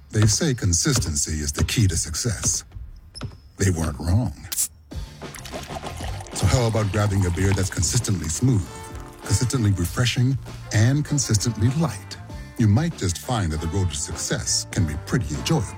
They say consistency is the key to success. They weren't wrong. So how about grabbing a beer that's consistently smooth, consistently refreshing, and consistently light? You might just find that the road to success can be pretty enjoyable.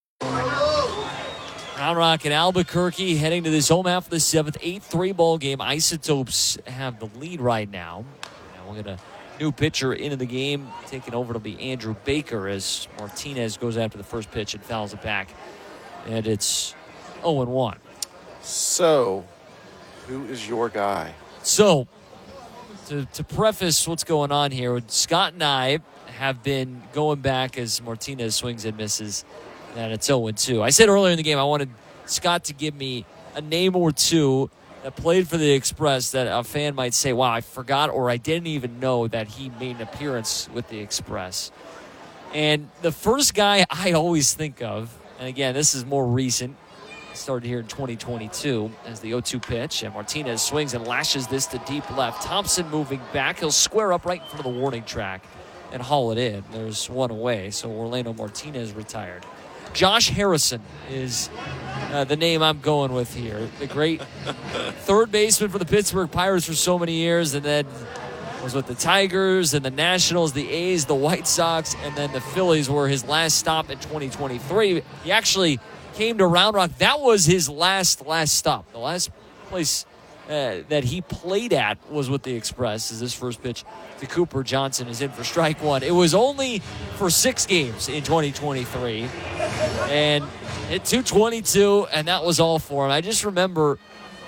Round Rock and Albuquerque heading to this home half of the 7th, 8-3 ball game. Isotopes have the lead right now. And we'll get a new pitcher into the game. Taking over to be Andrew Baker as Martinez goes after the first pitch and fouls it back. And it's 0-1. So, who is your guy? So, to preface what's going on here, Scott and I have been going back as Martinez swings and misses, and it's 0-2. I said earlier in the game I wanted Scott to give me a name or two that played for the Express that a fan might say, wow, I forgot or I didn't even know that he made an appearance with the Express. And the first guy I always think of, and again, this is more recent, started here in 2022 as the 0-2 pitch, and Martinez swings and lashes this to deep left. Thompson moving back. He'll square up right in front of the warning track and haul it in. There's one away, so Orlando Martinez retired. Josh Harrison is the name I'm going with here. The great third baseman for the Pittsburgh Pirates for so many years, and then was with the Tigers and the Nationals, the A's, the White Sox, and then the Phillies were his last stop in 2023. He actually came to Round Rock. That was his last stop. The last place that he played at was with the Express, as this first pitch to Cooper Johnson is in for strike one. It was only for 6 games in 2023, and hit 222, and that was all for him. I just remember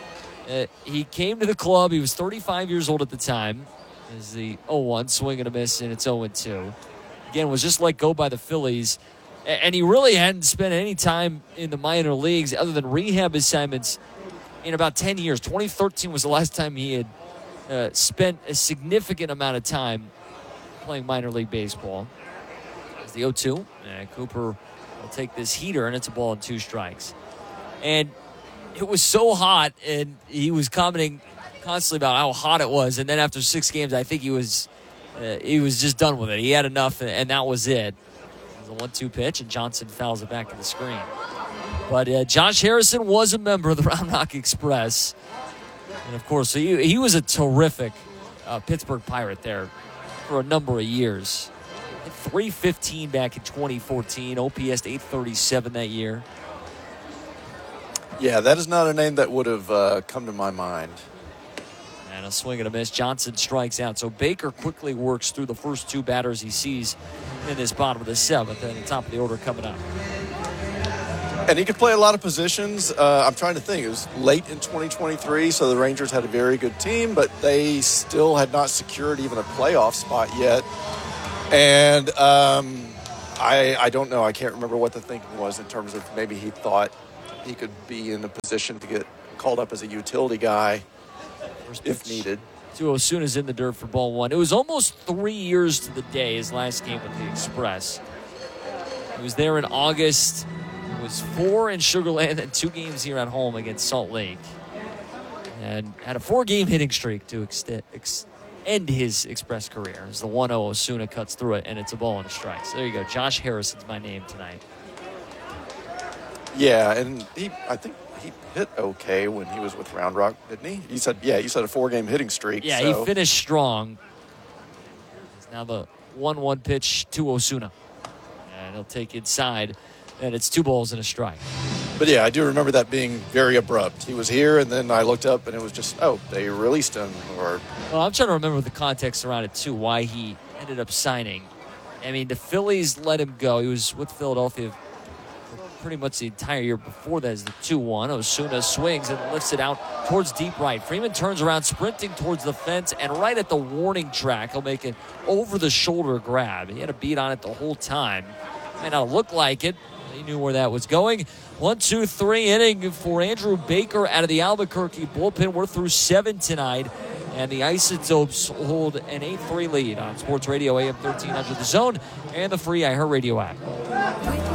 he came to the club. He was 35 years old at the time. As the 0-1 swing and a miss, and it's 0-2. Again, was just let go by the Phillies. And he really hadn't spent any time in the minor leagues other than rehab assignments in about 10 years. 2013 was the last time he had spent a significant amount of time playing minor league baseball. It's the 0-2. Cooper will take this heater, and it's a ball and 2 strikes. And it was so hot, and he was commenting constantly about how hot it was. And then after 6 games, I think he was just done with it. He had enough, and that was it. A 1-2 pitch, and Johnson fouls it back to the screen. But Josh Harrison was a member of the Round Rock Express. And, of course, he was a terrific Pittsburgh Pirate there for a number of years. Hit .315 back in 2014, OPS 837 that year. Yeah, that is not a name that would have come to my mind. And a swing and a miss. Johnson strikes out. So Baker quickly works through the first 2 batters he sees in this bottom of the 7th, and the top of the order coming up. And he could play a lot of positions. I'm trying to think. It was late in 2023, so the Rangers had a very good team, but they still had not secured even a playoff spot yet. And I don't know. I can't remember what the thinking was in terms of maybe he thought he could be in a position to get called up as a utility guy if needed. To Osuna's in the dirt for ball 1. It was almost 3 years to the day, his last game with the Express. He was there in August. It was 4 in Sugar Land and 2 games here at home against Salt Lake. And had a 4-game hitting streak to end his Express career. As the 1-0 Osuna cuts through it, and it's a ball and a strike. So there you go. Josh Harrison's my name tonight. Yeah, and I think he hit okay when he was with Round Rock, didn't he? You said a 4-game hitting streak. Yeah, so. He finished strong. It's now the 1-1 pitch to Osuna. And he'll take inside, and it's 2 balls and a strike. But yeah, I do remember that being very abrupt. He was here, and then I looked up, and it was just, they released him. Well, I'm trying to remember the context around it, too, why he ended up signing. I mean, the Phillies let him go. He was with Philadelphia pretty much the entire year before that. Is the 2-1. Osuna swings and lifts it out towards deep right. Freeman turns around, sprinting towards the fence, and right at the warning track, he'll make an over-the-shoulder grab. He had a beat on it the whole time. May not look like it. He knew where that was going. 1-2-3 inning for Andrew Baker out of the Albuquerque bullpen. We're through 7 tonight, and the Isotopes hold an 8-3 lead on Sports Radio AM 1300 The Zone and the free iHeartRadio app.